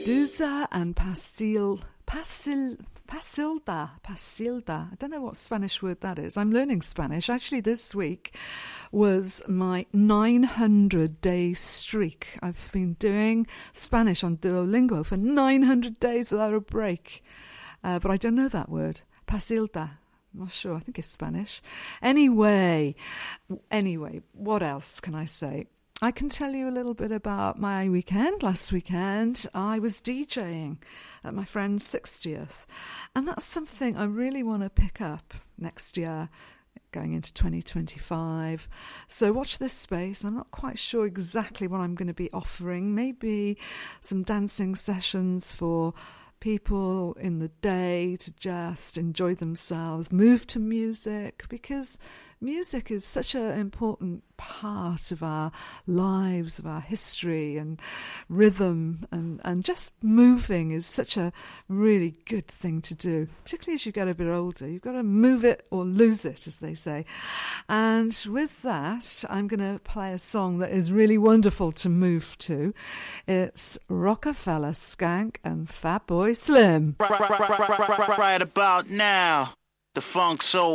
Duza and Pasilda. I don't know what Spanish word that is. I'm learning Spanish. Actually, this week was my 900-day streak. I've been doing Spanish on Duolingo for 900 days without a break. But I don't know that word. Pasilda. I'm not sure. I think it's Spanish. Anyway, what else can I say? I can tell you a little bit about my weekend. Last weekend, I was DJing at my friend's 60th. And that's something I really want to pick up next year, going into 2025. So watch this space. I'm not quite sure exactly what I'm going to be offering. Maybe some dancing sessions for people in the day to just enjoy themselves, move to music, because music is such an important part of our lives, of our history and rhythm, and just moving is such a really good thing to do, particularly as you get a bit older. You've got to move it or lose it, as they say. And with that, I'm going to play a song that is really wonderful to move to. It's Rockefeller Skank and Fatboy Slim. Right about now, the funk soul